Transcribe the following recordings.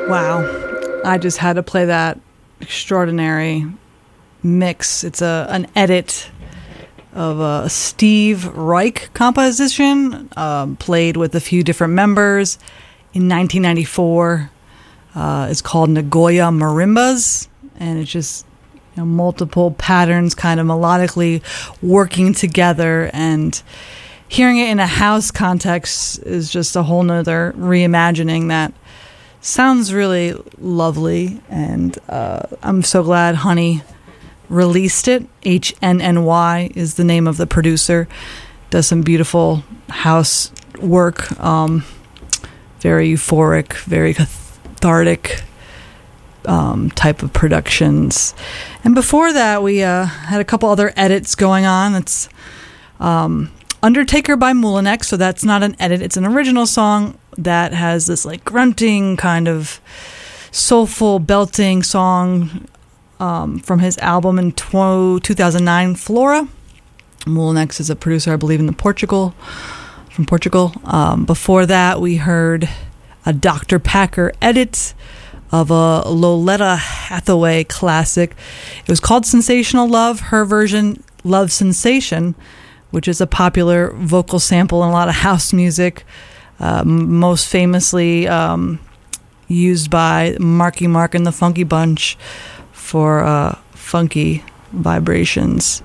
Wow. I just had to play that extraordinary mix. It's an edit of a Steve Reich composition, played with a few different members in 1994. It's called Nagoya Marimbas, and it's just multiple patterns kind of melodically working together, and hearing it in a house context is just a whole nother reimagining that sounds really lovely. And I'm so glad Honey released it. HNNY is the name of the producer. Does some beautiful house work, very euphoric, very cathartic type of productions. And before that, we had a couple other edits going on. It's Undertaker by Moulinex, so that's not an edit. It's an original song that has this like grunting kind of soulful belting song from his album in 2009, Flora. Moulinex is a producer, I believe, from Portugal. Before that, we heard a Dr. Packer edit of a Loletta Hathaway classic. It was called Sensational Love. Her version, Love Sensation, which is a popular vocal sample in a lot of house music, most famously used by Marky Mark and the Funky Bunch for funky vibrations.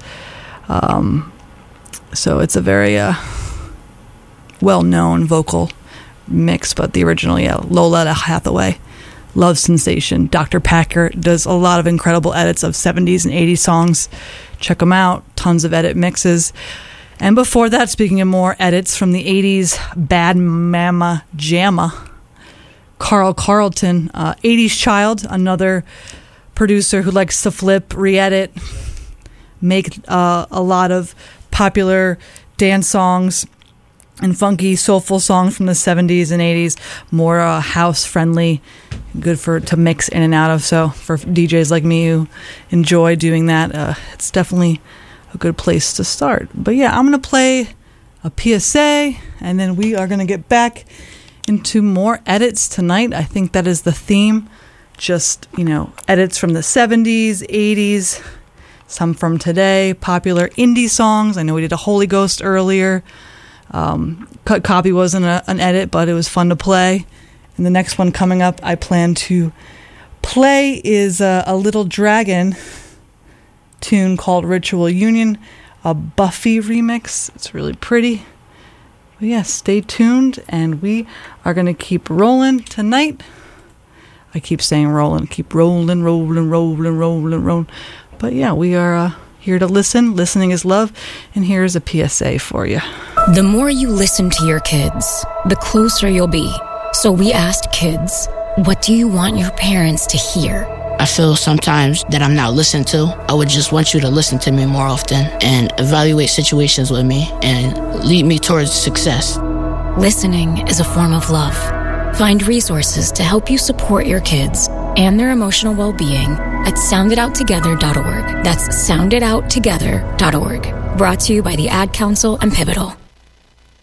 So it's a very well-known vocal mix, but the original, Loletta Hathaway, Love Sensation. Dr. Packer does a lot of incredible edits of 70s and 80s songs. Check them out. Tons of edit mixes. And before that, speaking of more edits from the 80s, Bad Mama Jamma, Carl Carlton, 80s Child, another producer who likes to flip, re-edit, make a lot of popular dance songs and funky, soulful songs from the 70s and 80s, more house-friendly, good to mix in and out of. So for DJs like me who enjoy doing that, it's definitely a good place to start. But yeah, I'm going to play a PSA, and then we are going to get back into more edits tonight. I think that is the theme. Just, edits from the 70s, 80s, some from today, popular indie songs. I know we did a Holy Ghost earlier. Cut Copy wasn't an edit, but it was fun to play. And the next one coming up I plan to play is a Little Dragon tune called Ritual Union, a Buffy remix. It's really pretty. But yeah, stay tuned, and we are going to keep rolling tonight. I keep saying rolling, keep rolling. But yeah, we are here to listen. Listening is love, and here's a PSA for you. The more you listen to your kids, the closer you'll be. So we asked kids, what do you want your parents to hear? I feel sometimes that I'm not listened to. I would just want you to listen to me more often and evaluate situations with me and lead me towards success. Listening is a form of love. Find resources to help you support your kids and their emotional well-being at sounditouttogether.org. That's sounditouttogether.org. Brought to you by the Ad Council and Pivotal.